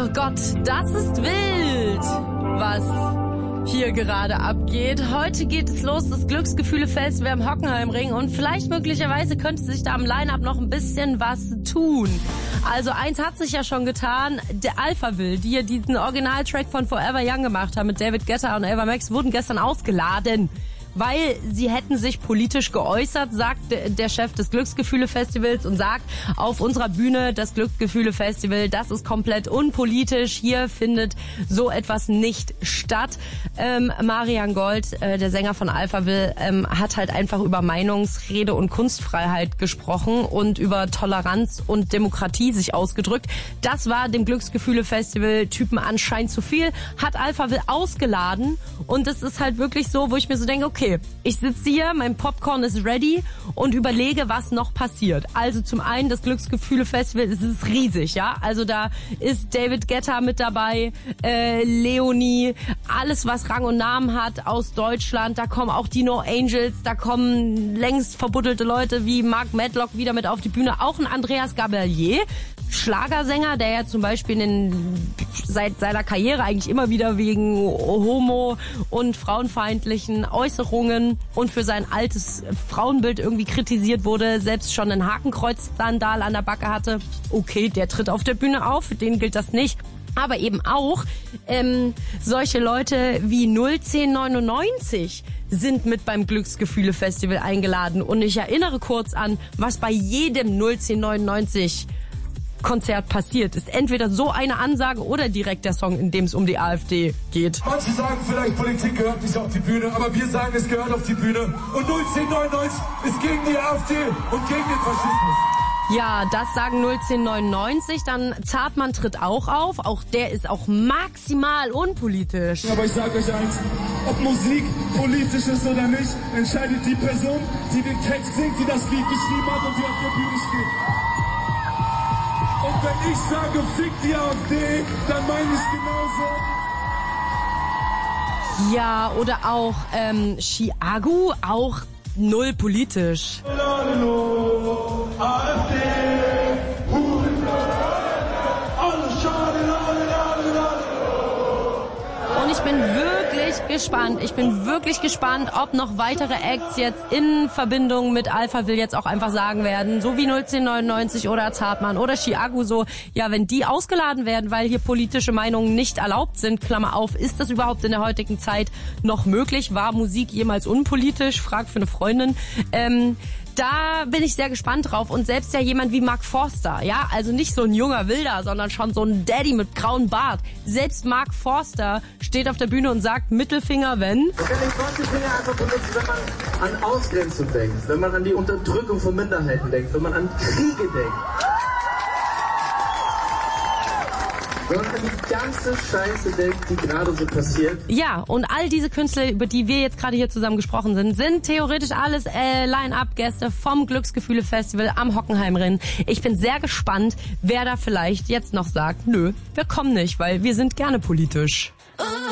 Gott, das ist wild, was hier gerade abgeht. Heute geht es los, das Glücksgefühle-Festival im Hockenheimring, und vielleicht möglicherweise könnte sich da am Line-Up noch ein bisschen was tun. Also eins hat sich ja schon getan, der Alphaville, die ja diesen Originaltrack von Forever Young gemacht haben mit David Guetta und Ava Max, wurden gestern ausgeladen, weil sie hätten sich politisch geäußert, sagt der Chef des Glücksgefühle-Festivals, und sagt auf unserer Bühne, das Glücksgefühle-Festival, das ist komplett unpolitisch, hier findet so etwas nicht statt. Marian Gold, der Sänger von Alphaville, hat halt einfach über Meinungsrede und Kunstfreiheit gesprochen und über Toleranz und Demokratie sich ausgedrückt. Das war dem Glücksgefühle-Festival-Typen anscheinend zu viel, hat Alphaville ausgeladen, und es ist halt wirklich so, wo ich mir so denke, okay, ich sitze hier, mein Popcorn ist ready und überlege, was noch passiert. Also zum einen, das Glücksgefühle-Festival, es ist riesig, ja. Also da ist David Guetta mit dabei, Leonie, alles, was Rang und Namen hat aus Deutschland. Da kommen auch die No Angels, da kommen längst verbuddelte Leute wie Mark Medlock wieder mit auf die Bühne. Auch ein Andreas Gabalier, Schlagersänger, der ja zum Beispiel seit seiner Karriere eigentlich immer wieder wegen homo- und frauenfeindlichen Äußerungen und für sein altes Frauenbild irgendwie kritisiert wurde, selbst schon ein Hakenkreuz-Skandal an der Backe hatte. Okay, der tritt auf der Bühne auf, für den gilt das nicht. Aber eben auch solche Leute wie 01099 sind mit beim Glücksgefühle-Festival eingeladen. Und ich erinnere kurz an, was bei jedem 01099 Konzert passiert ist. Entweder so eine Ansage oder direkt der Song, in dem es um die AfD geht. Manche sagen vielleicht, Politik gehört nicht auf die Bühne, aber wir sagen, es gehört auf die Bühne. Und 01099 ist gegen die AfD und gegen den Faschismus. Ja, das sagen 01099. Dann Zartmann tritt auch auf. Auch der ist auch maximal unpolitisch. Aber ich sage euch eins, ob Musik politisch ist oder nicht, entscheidet die Person, die den Text singt, die das Lied geschrieben hat und die auf der Bühne steht. Und wenn ich sage, fick die AfD, dann meine ich genauso. Ja, oder auch Chiagu, auch null politisch. AfD, Und ich bin wirklich gespannt, ob noch weitere Acts jetzt in Verbindung mit Alphaville jetzt auch einfach sagen werden, so wie 01099 oder Zartmann oder Chiagu, so, ja, wenn die ausgeladen werden, weil hier politische Meinungen nicht erlaubt sind, Klammer auf, ist das überhaupt in der heutigen Zeit noch möglich? War Musik jemals unpolitisch? Frag für eine Freundin. Da bin ich sehr gespannt drauf. Und selbst ja jemand wie Mark Forster, ja, also nicht so ein junger Wilder, sondern schon so ein Daddy mit grauem Bart. Selbst Mark Forster steht auf der Bühne und sagt, Mittelfinger, wenn... Ich kann den 20 Finger einfach benutzen, wenn man an Ausgrenzung denkt, wenn man an die Unterdrückung von Minderheiten denkt, wenn man an Kriege denkt. Wenn man an die ganze Scheiße denkt, die gerade so passiert. Ja, und all diese Künstler, über die wir jetzt gerade hier zusammen gesprochen sind theoretisch alles Line-Up-Gäste vom Glücksgefühle-Festival am Hockenheimring. Ich bin sehr gespannt, wer da vielleicht jetzt noch sagt, nö, wir kommen nicht, weil wir sind gerne politisch.